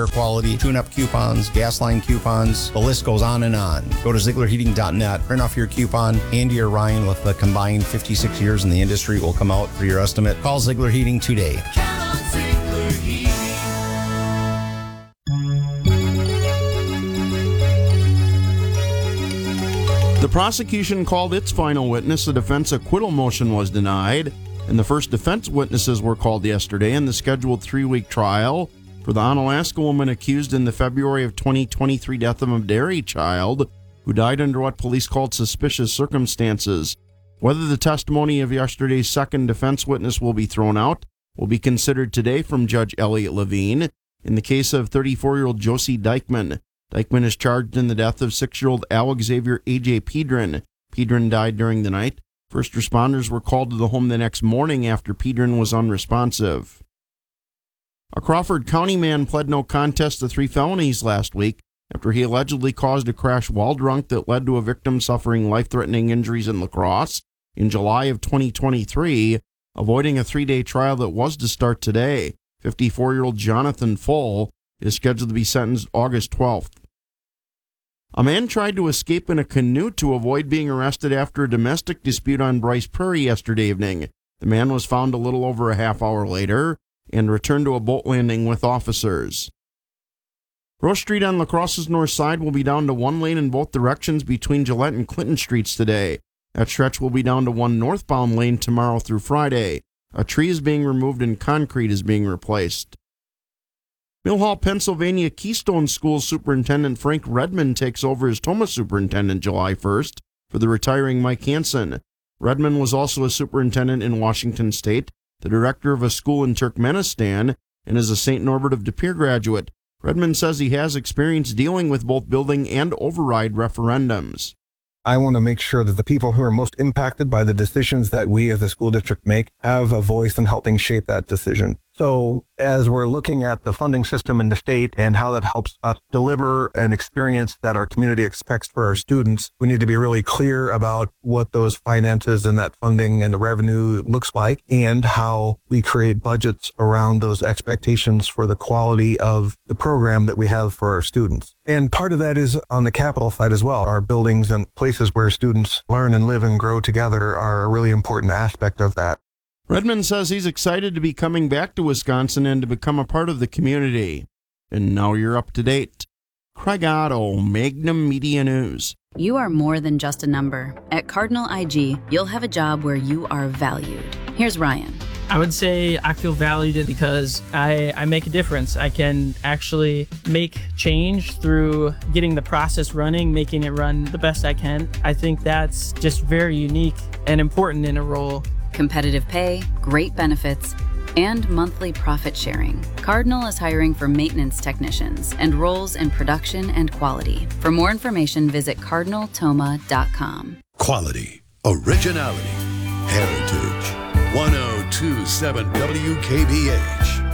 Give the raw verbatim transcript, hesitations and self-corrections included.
water quality, tune-up coupons, gas line coupons. The list goes on and on. Go to Ziegler Heating dot net, print off your coupon. Andy or Ryan with the combined fifty-six years in the industry will come out for your estimate. Call Ziegler Heating today. Count on Ziegler Heating. The prosecution called its final witness. The defense acquittal motion was denied, and the first defense witnesses were called yesterday in the scheduled three-week trial for the Onalaska woman accused in the February of twenty twenty-three death of a dairy child who died under what police called suspicious circumstances. Whether the testimony of yesterday's second defense witness will be thrown out will be considered today from Judge Elliot Levine. In the case of thirty-four-year-old Josie Dykman, Dykman is charged in the death of six-year-old Alex Xavier A J Pedron. Pedron died during the night. First responders were called to the home the next morning after Pedron was unresponsive. A Crawford County man pled no contest to three felonies last week after he allegedly caused a crash while drunk that led to a victim suffering life-threatening injuries in La Crosse in July of twenty twenty-three, avoiding a three-day trial that was to start today. fifty-four-year-old Jonathan Full is scheduled to be sentenced August twelfth. A man tried to escape in a canoe to avoid being arrested after a domestic dispute on Bryce Prairie yesterday evening. The man was found a little over a half hour later and returned to a boat landing with officers. Rose Street on La Crosse's north side will be down to one lane in both directions between Gillette and Clinton Streets today. That stretch will be down to one northbound lane tomorrow through Friday. A tree is being removed and concrete is being replaced. Mill Hall, Pennsylvania Keystone School Superintendent Frank Redmond takes over as Toma Superintendent July first for the retiring Mike Hansen. Redmond was also a superintendent in Washington State, the director of a school in Turkmenistan, and is a Saint Norbert of De Pere graduate. Redmond says he has experience dealing with both building and override referendums. I want to make sure that the people who are most impacted by the decisions that we as a school district make have a voice in helping shape that decision. So as we're looking at the funding system in the state and how that helps us deliver an experience that our community expects for our students, we need to be really clear about what those finances and that funding and the revenue looks like and how we create budgets around those expectations for the quality of the program that we have for our students. And part of that is on the capital side as well. Our buildings and places where students learn and live and grow together are a really important aspect of that. Redmond says he's excited to be coming back to Wisconsin and to become a part of the community. And now you're up to date. Craig Otto, Magnum Media News. You are more than just a number. At Cardinal I G, you'll have a job where you are valued. Here's Ryan. I would say I feel valued because I, I make a difference. I can actually make change through getting the process running, making it run the best I can. I think that's just very unique and important in a role. Competitive pay, great benefits, and monthly profit sharing. Cardinal is hiring for maintenance technicians and roles in production and quality. For more information, visit cardinal toma dot com. Quality, originality, heritage. ten twenty-seven W K B H.